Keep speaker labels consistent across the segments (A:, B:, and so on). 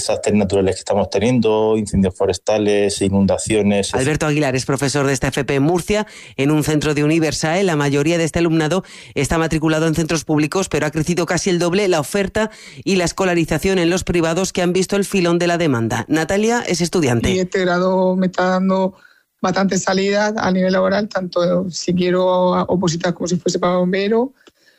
A: desastres naturales que estamos teniendo, incendios forestales, inundaciones.
B: Alberto Aguilar es profesor de esta FP en Murcia, en un centro de Universae. La mayoría de este alumnado está matriculado en centros públicos, pero ha crecido casi el doble la oferta y la escolarización en los privados, que han visto el filón de la demanda. Natalia es estudiante.
C: Y este grado me está dando bastantes salidas a nivel laboral, tanto si quiero opositar como si fuese para bombero,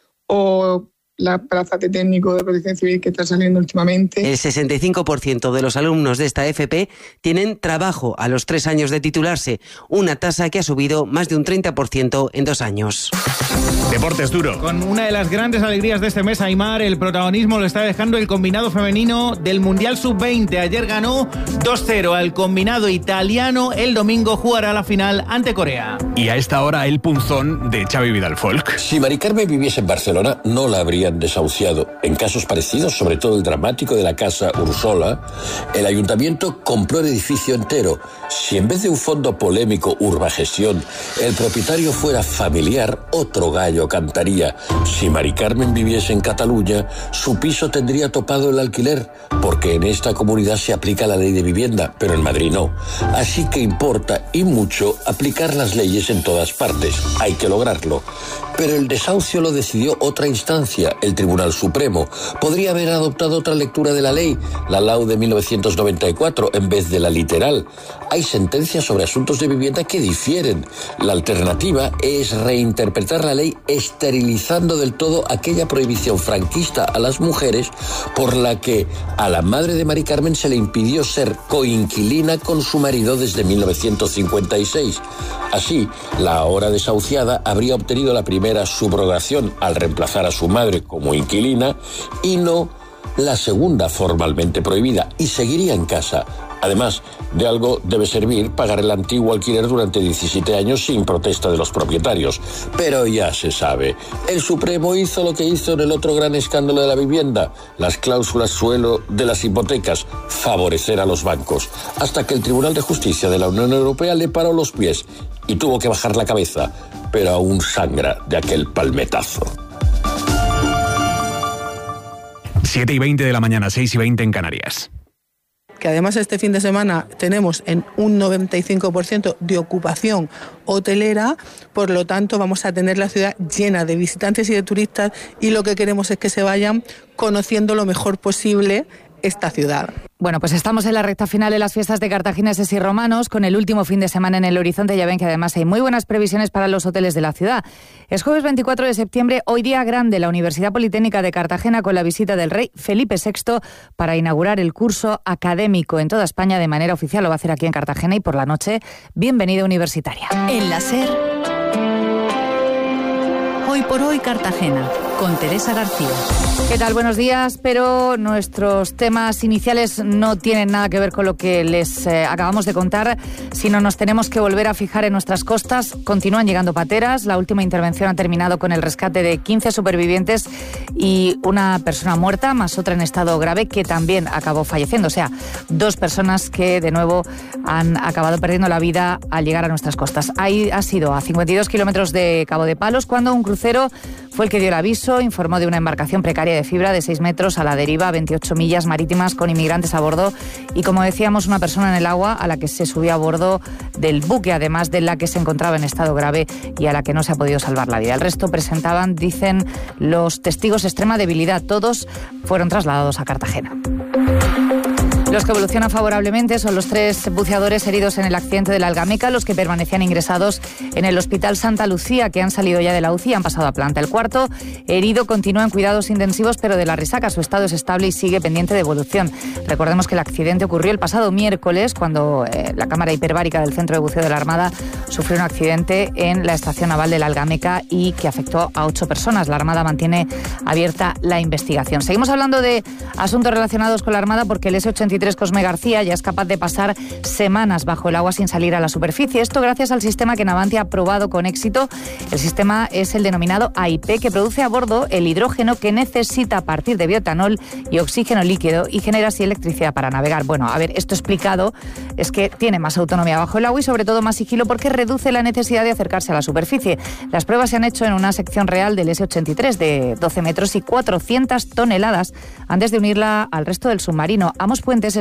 C: o la plaza de técnico de protección civil que está saliendo últimamente.
B: El 65% de los alumnos de esta FP tienen trabajo a los 3 años de titularse, una tasa que ha subido más de un 30% en 2 años.
D: Deportes duro.
E: Con una de las grandes alegrías de este mes, Aimar, el protagonismo lo está dejando el combinado femenino del Mundial Sub-20. Ayer ganó 2-0 al combinado italiano. El domingo jugará la final ante Corea.
D: Y a esta hora el punzón de Xavi Vidal Folk.
F: Si Mari Carmen viviese en Barcelona, no la habrían desahuciado. En casos parecidos, sobre todo el dramático de la Casa Ursola, el ayuntamiento compró el edificio entero. Si en vez de un fondo polémico Urbagestión, el propietario fuera familiar, otro gallo cantaría. Si Mari Carmen viviese en Cataluña, su piso tendría topado el alquiler, porque en esta comunidad se aplica la ley de vivienda, pero en Madrid no. Así que importa, y mucho, aplicar las leyes en todas partes. Hay que lograrlo. Pero el desahucio lo decidió otra instancia, el Tribunal Supremo. Podría haber adoptado otra lectura de la ley, la LAU de 1994, en vez de la literal. Hay sentencias sobre asuntos de vivienda que difieren. La alternativa es reinterpretar la ley esterilizando del todo aquella prohibición franquista a las mujeres por la que a la madre de Mari Carmen se le impidió ser coinquilina con su marido desde 1956. Así, la ahora desahuciada habría obtenido la primera subrogación al reemplazar a su madre como inquilina y no la segunda formalmente prohibida, y seguiría en casa. Además, de algo debe servir pagar el antiguo alquiler durante 17 años sin protesta de los propietarios. Pero ya se sabe, el Supremo hizo lo que hizo en el otro gran escándalo de la vivienda, las cláusulas suelo de las hipotecas, favorecer a los bancos, hasta que el Tribunal de Justicia de la Unión Europea le paró los pies y tuvo que bajar la cabeza, pero aún sangra de aquel palmetazo.
D: 7:20 de la mañana, 6:20 en Canarias.
C: Que además este fin de semana tenemos en un 95% de ocupación hotelera, por lo tanto vamos a tener la ciudad llena de visitantes y de turistas, y lo que queremos es que se vayan conociendo lo mejor posible esta ciudad.
G: Bueno, pues estamos en la recta final de las fiestas de cartagineses y romanos, con el último fin de semana en el horizonte. Ya ven que además hay muy buenas previsiones para los hoteles de la ciudad. Es jueves 24 de septiembre, hoy día grande, la Universidad Politécnica de Cartagena, con la visita del rey Felipe VI para inaugurar el curso académico en toda España de manera oficial. Lo va a hacer aquí en Cartagena, y por la noche, bienvenida universitaria.
H: En la SER, Hoy por Hoy Cartagena, con Teresa García.
G: ¿Qué tal? Buenos días, pero nuestros temas iniciales no tienen nada que ver con lo que les acabamos de contar, sino nos tenemos que volver a fijar en nuestras costas. Continúan llegando pateras. La última intervención ha terminado con el rescate de 15 supervivientes y una persona muerta, más otra en estado grave que también acabó falleciendo. O sea, 2 personas que de nuevo han acabado perdiendo la vida al llegar a nuestras costas. Ahí ha sido a 52 kilómetros de Cabo de Palos, cuando un crucero fue el que dio el aviso. Informó de una embarcación precaria de fibra de 6 metros a la deriva, 28 millas marítimas, con inmigrantes a bordo y, como decíamos, una persona en el agua a la que se subió a bordo del buque, además de la que se encontraba en estado grave y a la que no se ha podido salvar la vida. El resto presentaban, dicen los testigos, extrema debilidad. Todos fueron trasladados a Cartagena. Los que evolucionan favorablemente son los 3 buceadores heridos en el accidente de la Algameca, los que permanecían ingresados en el Hospital Santa Lucía, que han salido ya de la UCI y han pasado a planta. El cuarto herido continúa en cuidados intensivos, pero de la resaca. Su estado es estable y sigue pendiente de evolución. Recordemos que el accidente ocurrió el pasado miércoles, cuando la cámara hiperbárica del Centro de Buceo de la Armada sufrió un accidente en la estación naval de la Algameca y que afectó a 8 personas. La Armada mantiene abierta la investigación. Seguimos hablando de asuntos relacionados con la Armada, porque el S-83 Cosme García ya es capaz de pasar semanas bajo el agua sin salir a la superficie. Esto gracias al sistema que Navantia ha probado con éxito. El sistema es el denominado AIP, que produce a bordo el hidrógeno que necesita a partir de bioetanol y oxígeno líquido, y genera así electricidad para navegar. Bueno, a ver, esto explicado es que tiene más autonomía bajo el agua y sobre todo más sigilo, porque reduce la necesidad de acercarse a la superficie. Las pruebas se han hecho en una sección real del S-83 de 12 metros y 400 toneladas antes de unirla al resto del submarino. Amos Puentes